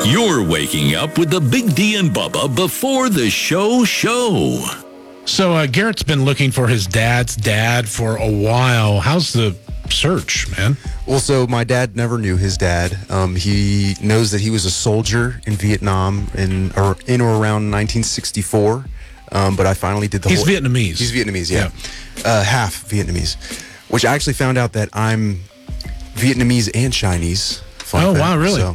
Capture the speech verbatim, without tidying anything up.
You're waking up with the Big D and Bubba before the show show. So uh, Garrett's been looking for his dad's dad for a while. How's the search, man? Well, so my dad never knew his dad. Um, he knows that he was a soldier in Vietnam in or in or around nineteen sixty-four. Um, but I finally did the He's whole... Vietnamese. He's Vietnamese, yeah. yeah. Uh, half Vietnamese. Which I actually found out that I'm Vietnamese and Chinese. Fun oh, fact. wow, really? So,